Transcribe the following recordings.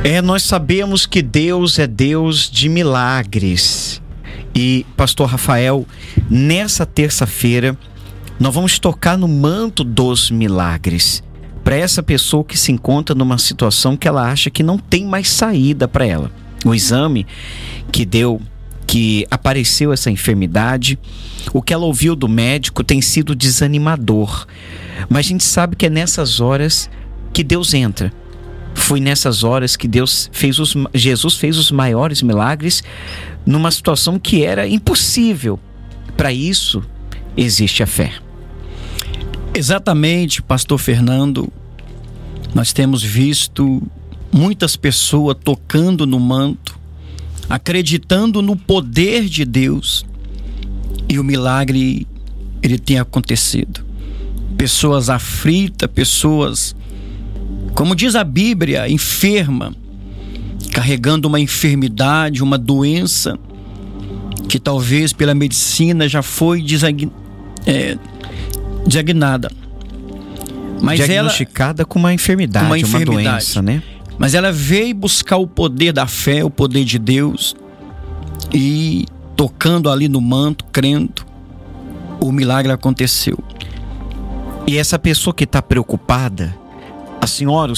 Nós sabemos que Deus é Deus de milagres. E, pastor Rafael, nessa terça-feira, nós vamos tocar no manto dos milagres. Para essa pessoa que se encontra numa situação que ela acha que não tem mais saída para ela. O exame que apareceu essa enfermidade, o que ela ouviu do médico tem sido desanimador. Mas a gente sabe que é nessas horas que Deus entra. Foi nessas horas que Jesus fez os maiores milagres numa situação que era impossível. Para isso, existe a fé. Exatamente, pastor Fernando. Nós temos visto muitas pessoas tocando no manto, acreditando no poder de Deus, e o milagre, ele tem acontecido. Pessoas aflitas, pessoas, como diz a Bíblia, enferma, carregando uma enfermidade, uma doença que talvez pela medicina já foi diagnosticada. Mas diagnosticada com uma enfermidade, uma doença, né? Mas ela veio buscar o poder da fé, o poder de Deus, e tocando ali no manto, crendo, o milagre aconteceu. E essa pessoa que está preocupada, a senhora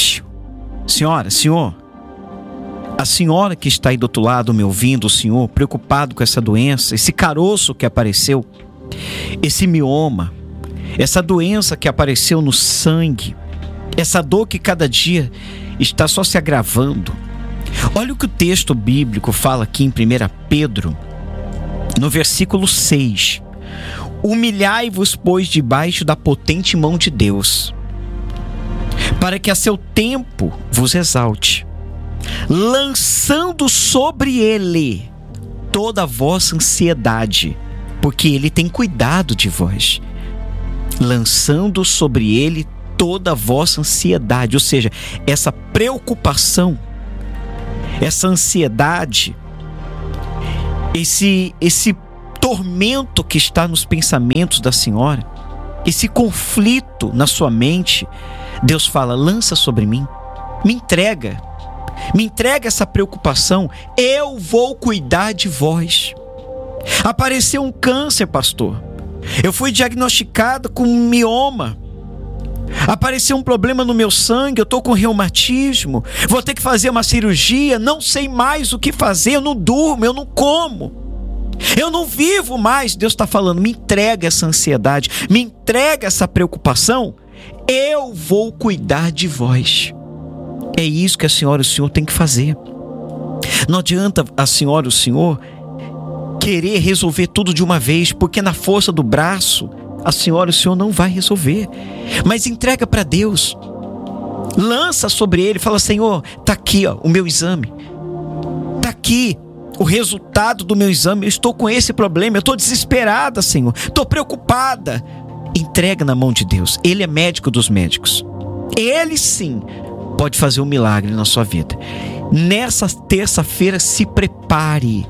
que está aí do outro lado me ouvindo, o senhor preocupado com essa doença, esse caroço que apareceu, esse mioma, essa doença que apareceu no sangue, essa dor que cada dia está só se agravando. Olha o que o texto bíblico fala aqui em 1 Pedro, no versículo 6. Humilhai-vos, pois, debaixo da potente mão de Deus, para que a seu tempo vos exalte, lançando sobre ele toda a vossa ansiedade, porque ele tem cuidado de vós. Lançando sobre ele toda a vossa ansiedade, ou seja, essa preocupação, essa ansiedade, esse tormento que está nos pensamentos da senhora, esse conflito na sua mente, Deus fala: lança sobre mim, me entrega essa preocupação, eu vou cuidar de vós. Apareceu um câncer, pastor, eu fui diagnosticado com um mioma, apareceu um problema no meu sangue, eu estou com reumatismo, vou ter que fazer uma cirurgia, não sei mais o que fazer, eu não durmo, eu não como, eu não vivo mais. Deus está falando: me entrega essa ansiedade, me entrega essa preocupação, eu vou cuidar de vós. É isso que a senhora e o senhor tem que fazer. Não adianta a senhora e o senhor querer resolver tudo de uma vez, porque na força do braço a senhora e o senhor não vai resolver. Mas entrega para Deus, lança sobre ele, fala: Senhor, está aqui o meu exame, está aqui o resultado do meu exame, eu estou com esse problema, eu estou desesperada, Senhor, estou preocupada. Entrega na mão de Deus. Ele é médico dos médicos, ele sim pode fazer um milagre na sua vida. Nessa terça-feira, se prepare.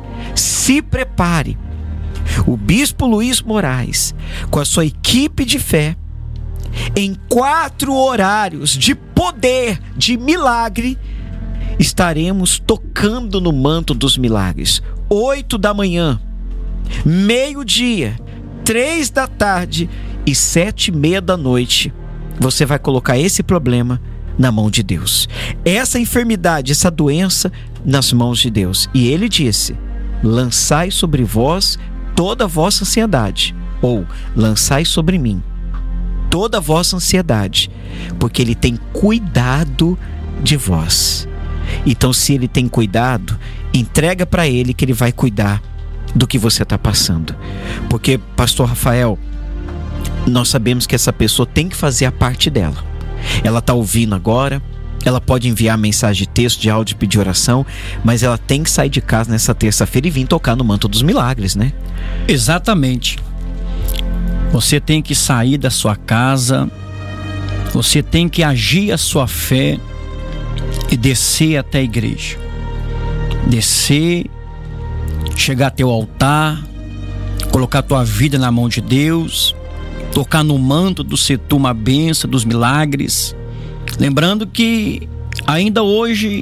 O bispo Luiz Moraes, com a sua equipe de fé, em 4 horários de poder, de milagre, estaremos tocando no manto dos milagres. 8 da manhã, meio-dia, 3 da tarde e 7:30 da noite. Você vai colocar esse problema na mão de Deus, essa enfermidade, essa doença nas mãos de Deus. E ele disse: lançai sobre vós toda a vossa ansiedade, ou lançai sobre mim toda a vossa ansiedade, porque ele tem cuidado de vós. Então, se ele tem cuidado, entrega para ele, que ele vai cuidar do que você está passando. Porque, pastor Rafael, nós sabemos que essa pessoa tem que fazer a parte dela. Ela está ouvindo agora, ela pode enviar mensagem de texto, de áudio, pedir oração, mas ela tem que sair de casa nessa terça-feira e vir tocar no manto dos milagres, né? Exatamente. Você tem que sair da sua casa, você tem que agir a sua fé e descer até a igreja. Descer, chegar até o altar, colocar a tua vida na mão de Deus, tocar no manto do setor, uma bênção dos milagres. Lembrando que ainda hoje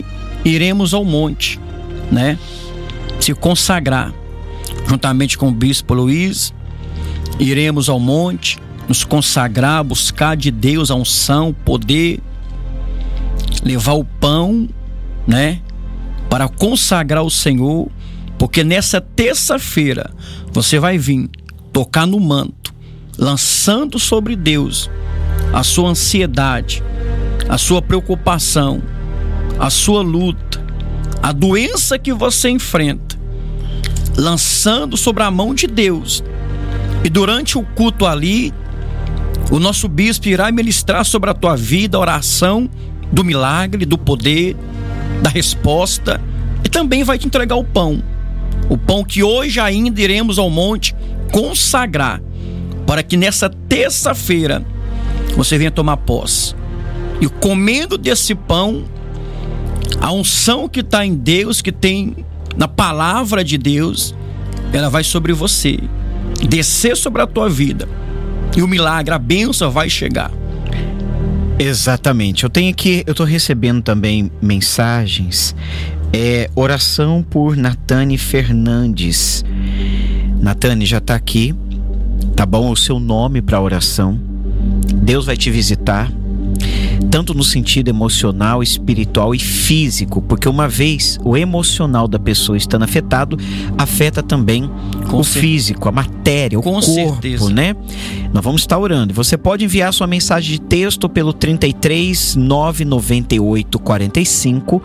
iremos ao monte, né? Se consagrar. Juntamente com o bispo Luiz, iremos ao monte, nos consagrar, buscar de Deus a unção, poder, levar o pão, né? Para consagrar o Senhor, porque nessa terça-feira você vai vir tocar no manto, lançando sobre Deus a sua ansiedade, a sua preocupação, a sua luta, a doença que você enfrenta, lançando sobre a mão de Deus. E durante o culto ali, o nosso bispo irá ministrar sobre a tua vida a oração do milagre, do poder, da resposta, e também vai te entregar o pão que hoje ainda iremos ao monte consagrar, para que nessa terça-feira você venha tomar posse. E comendo desse pão, a unção que está em Deus, que tem na palavra de Deus, ela vai sobre você, descer sobre a tua vida, e o milagre, a bênção vai chegar. Exatamente. Eu estou recebendo também mensagens, oração por Natane Fernandes. Natane já está aqui, tá bom? O seu nome para oração. Deus vai te visitar, tanto no sentido emocional, espiritual e físico, porque uma vez o emocional da pessoa estando afetado, afeta também o físico, a matéria, o corpo, né? Nós vamos estar orando. Você pode enviar sua mensagem de texto pelo 33 998 45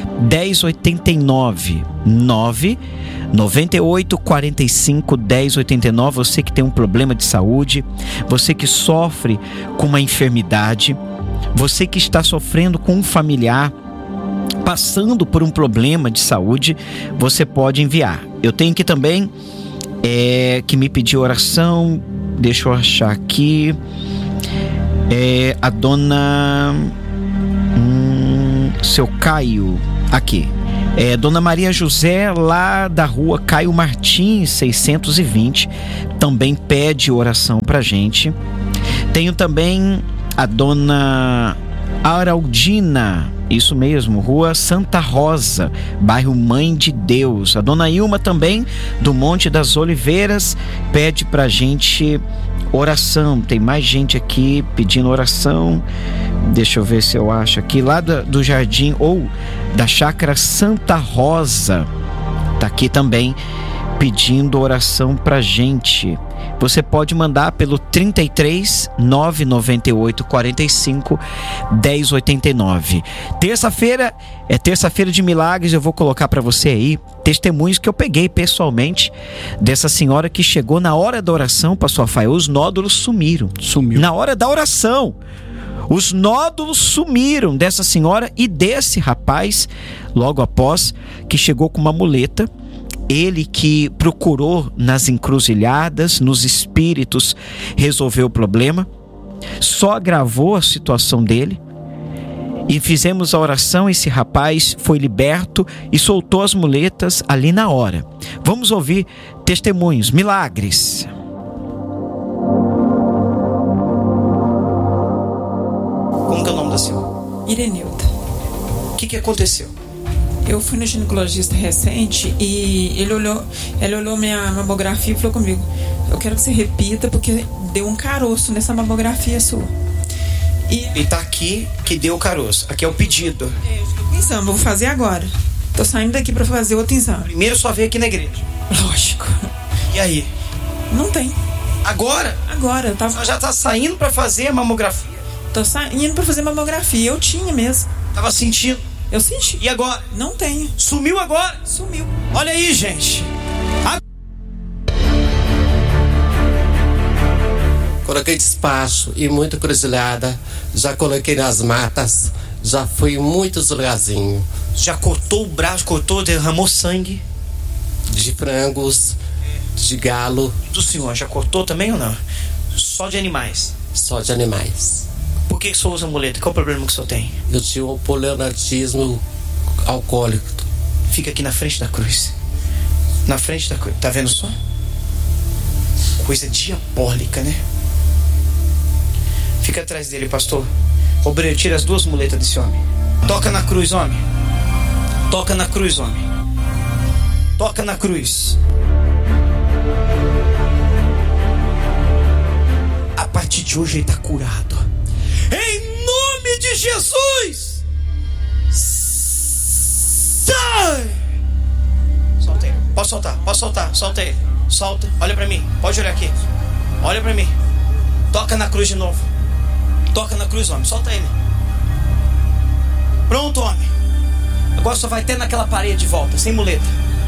1089 998 45 1089. Você que tem um problema de saúde, você que sofre com uma enfermidade, você que está sofrendo com um familiar, passando por um problema de saúde, você pode enviar. Eu tenho aqui também que me pediu oração. Deixa eu achar aqui. A dona seu Caio aqui. Dona Maria José, lá da rua Caio Martins 620, também pede oração pra gente. Tenho também a dona Araldina, isso mesmo, rua Santa Rosa, bairro Mãe de Deus. A dona Ilma também, do Monte das Oliveiras, pede pra gente oração. Tem mais gente aqui pedindo oração. Deixa eu ver se eu acho aqui, lá do Jardim ou da Chácara Santa Rosa, tá aqui também pedindo oração pra gente. Você pode mandar pelo 33 998 45 1089. Terça-feira é terça-feira de milagres. Eu vou colocar para você aí testemunhos que eu peguei pessoalmente dessa senhora que chegou na hora da oração, pastor Rafael. Os nódulos sumiu na hora da oração. Os nódulos sumiram dessa senhora e desse rapaz, logo após, que chegou com uma muleta. Ele que procurou nas encruzilhadas, nos espíritos, resolver o problema, só agravou a situação dele. E fizemos a oração, esse rapaz foi liberto e soltou as muletas ali na hora. Vamos ouvir testemunhos, milagres. Como que é o nome da senhora? Irenilda. O que aconteceu? Eu fui no ginecologista recente e ele olhou minha mamografia e falou comigo: eu quero que você repita porque deu um caroço nessa mamografia sua. E tá aqui que deu caroço. Aqui é o pedido. Eu estou com exame, vou fazer agora. Tô saindo daqui pra fazer outro exame. Primeiro só veio aqui na igreja. Lógico. E aí? Não tem. Agora? Agora, eu tava... Você já tá saindo pra fazer a mamografia? Tô saindo pra fazer mamografia, eu tinha mesmo. Tava sentindo? Eu senti. E agora? Não tenho. Sumiu agora? Sumiu. Olha aí, gente. Coloquei despacho e muita cruzilhada. Já coloquei nas matas. Já fui em muitos lugarzinhos. Já cortou o braço, derramou sangue? De frangos, de galo. Do senhor, já cortou também ou não? Só de animais? Só de animais. Por que o senhor usa muleta? Qual o problema que o senhor tem? Eu tinha um polianatismo alcoólico. Fica aqui na frente da cruz. Na frente da cruz. Tá vendo só? Coisa diabólica, né? Fica atrás dele, pastor. Obreiro, tira as duas muletas desse homem. Toca na cruz, homem. Toca na cruz, homem. Toca na cruz. A partir de hoje ele está curado. Em nome de Jesus. Sai! Solta ele. Pode soltar, pode soltar. Solta ele. Solta. Olha pra mim. Pode olhar aqui. Olha pra mim. Toca na cruz de novo. Toca na cruz, homem. Solta ele. Pronto, homem. Agora só vai ter naquela parede de volta, sem muleta.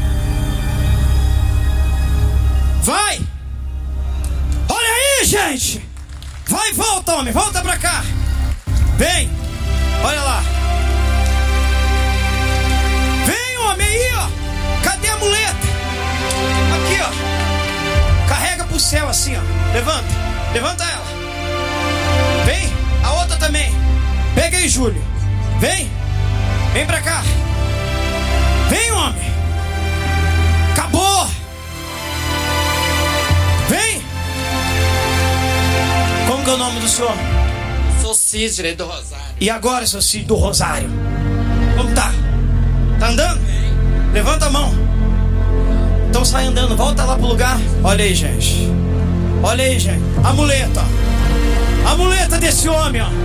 Vai! Olha aí, gente! Vai e volta, homem. Volta pra cá. Vem. Olha lá. Vem, homem, aí, ó. Cadê a muleta? Aqui, ó. Carrega pro céu assim, ó. Levanta. Levanta ela. Vem. A outra também. Pega aí, Júlio. Vem. Vem pra cá. Vem, homem. Acabou. Vem. Como que é o nome do senhor? Sou Sidney do Rosário. E agora, seu Sidney do Rosário? Como tá? Tá andando? Levanta a mão. Então sai andando, volta lá pro lugar. Olha aí, gente. Olha aí, gente. A muleta, ó. A muleta desse homem, ó.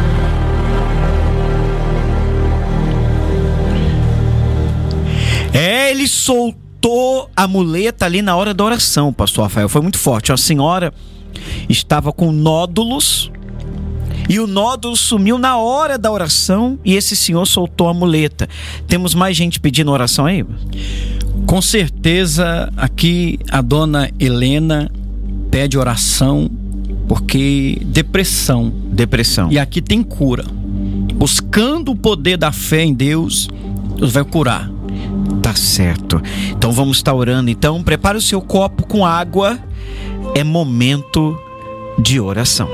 Ele soltou a muleta ali na hora da oração, pastor Rafael. Foi muito forte. A senhora estava com nódulos e o nódulo sumiu na hora da oração e esse senhor soltou a muleta. Temos mais gente pedindo oração aí? Com certeza aqui a dona Helena pede oração porque depressão. E aqui tem cura. Buscando o poder da fé em Deus, Deus vai curar. Tá certo. Então vamos estar orando. Então prepare o seu copo com água. É momento de oração.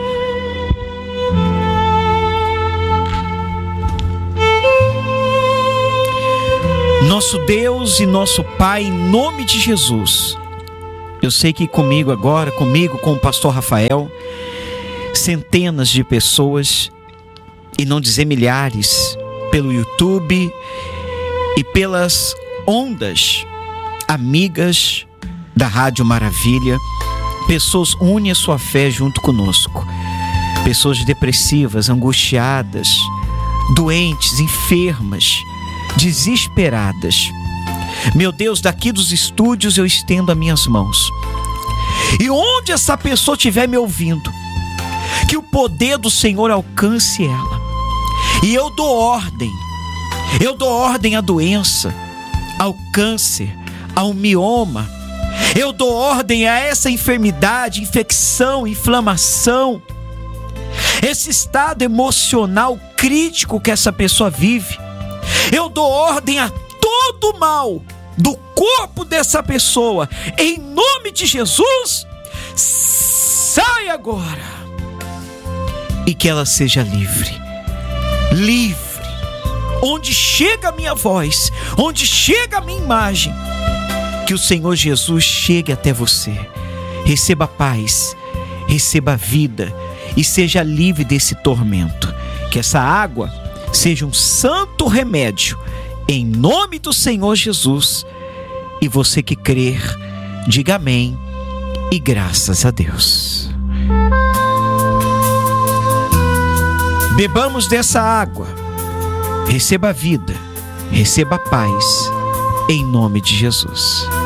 Nosso Deus e nosso Pai, em nome de Jesus, eu sei que comigo agora, com o pastor Rafael, centenas de pessoas, e não dizer milhares, pelo YouTube e pelas ondas amigas da Rádio Maravilha, pessoas unem a sua fé junto conosco. Pessoas depressivas, angustiadas, doentes, enfermas, desesperadas. Meu Deus, daqui dos estúdios eu estendo as minhas mãos. E onde essa pessoa estiver me ouvindo, que o poder do Senhor alcance ela. E eu dou ordem à doença, ao câncer, ao mioma. Eu dou ordem a essa enfermidade, infecção, inflamação, esse estado emocional crítico que essa pessoa vive. Eu dou ordem a todo mal do corpo dessa pessoa. Em nome de Jesus, sai agora. E que ela seja livre. Livre. Onde chega a minha voz, onde chega a minha imagem, que o Senhor Jesus chegue até você. Receba paz, receba vida e seja livre desse tormento. Que essa água seja um santo remédio, em nome do Senhor Jesus. E você que crer, diga amém e graças a Deus. Bebamos dessa água, receba vida, receba paz, em nome de Jesus.